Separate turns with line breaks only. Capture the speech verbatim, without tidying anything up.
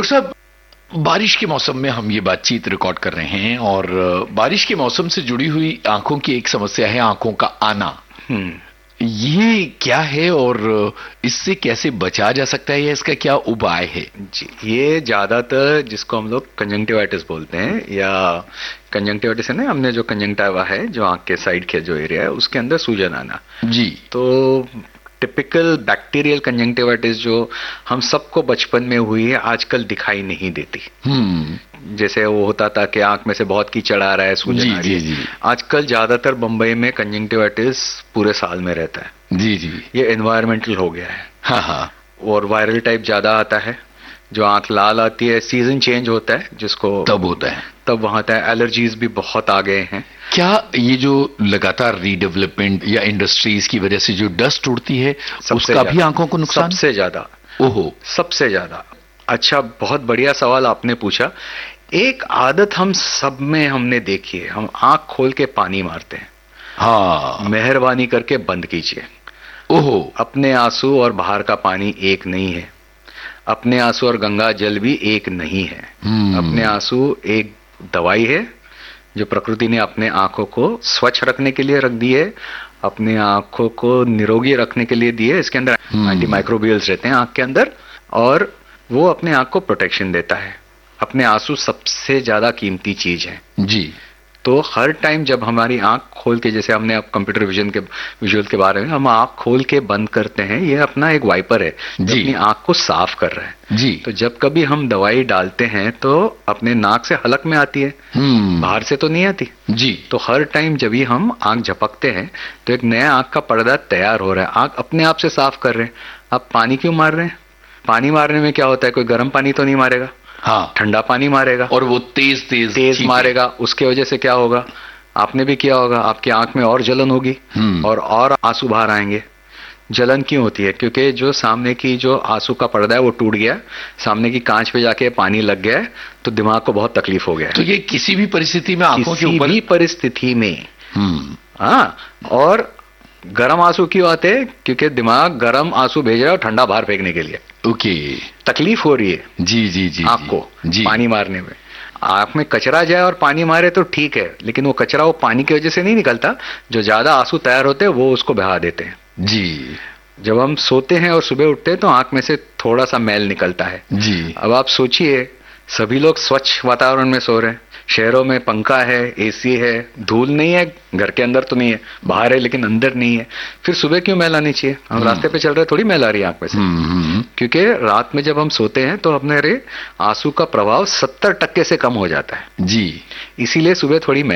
Doctor साहब, बारिश के मौसम में हम ये बातचीत रिकॉर्ड कर रहे हैं और बारिश के मौसम से जुड़ी हुई आंखों की एक समस्या है आंखों का आना।
हम्म
ये क्या है और इससे कैसे बचा जा सकता है या इसका क्या उपाय है?
जी, ये ज्यादातर जिसको हम लोग कंजंक्टिवाइटिस बोलते हैं, या कंजंक्टिवाइटिस है ना, हमने जो कंजंक्टिवा है जो आंख के साइड के जो एरिया है उसके अंदर सूजन आना।
जी।
तो टिपिकल बैक्टीरियल कंजंक्टिवाइटिस जो हम सबको बचपन में हुई है आजकल दिखाई नहीं देती।
हम्म
जैसे वो होता था कि आंख में से बहुत कीचड़ आ रहा है, सूजन आ रही है।
जी, जी।
आजकल ज्यादातर बम्बई में कंजंक्टिवाइटिस पूरे साल में रहता है।
जी जी।
ये एनवायरमेंटल हो गया है।
हाँ हाँ।
और वायरल टाइप ज्यादा आता है, जो आंख लाल आती है, सीजन चेंज होता है जिसको
तब होता है,
तब वहां आता है। एलर्जीज भी बहुत आ गए हैं।
क्या ये जो लगातार रीडेवलपमेंट या इंडस्ट्रीज की वजह से जो डस्ट उड़ती है उसका भी आंखों को नुकसान?
सबसे ज्यादा।
ओहो,
सबसे ज्यादा। अच्छा, बहुत बढ़िया सवाल आपने पूछा। एक आदत हम सब में हमने देखी है, हम आंख खोल के पानी मारते हैं।
हाँ,
मेहरबानी करके बंद कीजिए।
ओहो,
अपने आंसू और बाहर का पानी एक नहीं है। अपने आंसू और गंगा जल भी एक नहीं है। अपने आंसू एक दवाई है जो प्रकृति ने अपने आंखों को स्वच्छ रखने के लिए रख दी है, अपने आंखों को निरोगी रखने के लिए दी है। इसके अंदर एंटी माइक्रोबियल्स रहते हैं आंख के अंदर, और वो अपने आंख को प्रोटेक्शन देता है। अपने आंसू सबसे ज्यादा कीमती चीज है।
जी।
तो हर टाइम जब हमारी आंख खोल के, जैसे हमने अब कंप्यूटर विजन के विजुअल के बारे में, हम आंख खोल के बंद करते हैं, ये अपना एक वाइपर है जो अपनी आंख को साफ कर रहा है।
जी।
तो जब कभी हम दवाई डालते हैं तो अपने नाक से हलक में आती है, बाहर से तो नहीं आती।
जी।
तो हर टाइम जब भी हम आंख झपकते हैं तो एक नया आंख का पर्दा तैयार हो रहा है, आंख अपने आप से साफ कर रहे हैं। आप पानी क्यों मार रहे हैं? पानी मारने में क्या होता है, कोई गर्म पानी तो नहीं मारेगा,
हाँ,
ठंडा पानी मारेगा,
और वो तेज तेज
तेज मारेगा। उसके वजह से क्या होगा, आपने भी किया होगा, आपकी आंख में और जलन होगी और और आंसू बाहर आएंगे। जलन क्यों होती है? क्योंकि जो सामने की जो आंसू का पर्दा है वो टूट गया, सामने की कांच पे जाके पानी लग गया है, तो दिमाग को बहुत तकलीफ हो गया है।
तो ये किसी भी परिस्थिति में आंखों के ऊपर,
किसी भी परिस्थिति में।
हम्म
हाँ, और गर्म आंसू क्यों आते हैं? क्योंकि दिमाग गर्म आंसू भेज रहा है और ठंडा बाहर फेंकने के लिए।
ओके,
तकलीफ हो रही है
जी जी जी
आंख को
जी।
पानी मारने में। आंख में कचरा जाए और पानी मारे तो ठीक है, लेकिन वो कचरा वो पानी की वजह से नहीं निकलता, जो ज्यादा आंसू तैयार होते हैं वो उसको बहा देते हैं।
जी।
जब हम सोते हैं और सुबह उठते हैं तो आंख में से थोड़ा सा मैल निकलता है।
जी।
अब आप सोचिए, सभी लोग स्वच्छ वातावरण में सो रहे हैं, शहरों में पंखा है, एसी है, धूल नहीं है, घर के अंदर तो नहीं है, बाहर है लेकिन अंदर नहीं है, फिर सुबह क्यों मैल आनी चाहिए? हम रास्ते पे चल रहे थोड़ी मैल आ रही है आंख में से। क्योंकि रात में जब हम सोते हैं तो अपने आंसू का प्रभाव सत्तर टक्के से कम हो जाता है।
जी,
इसीलिए सुबह थोड़ी मैल